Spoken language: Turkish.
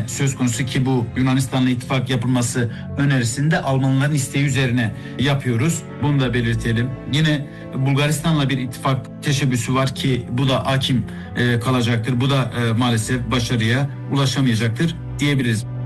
söz konusu ki bu Yunanistan'la ittifak yapılması önerisini de Almanların isteği üzerine yapıyoruz. Bunu da belirtelim. Yine Bulgaristan'la bir ittifak teşebbüsü var ki bu da hakim kalacaktır. Bu da maalesef başarıya ulaşamayacaktır diyebiliriz.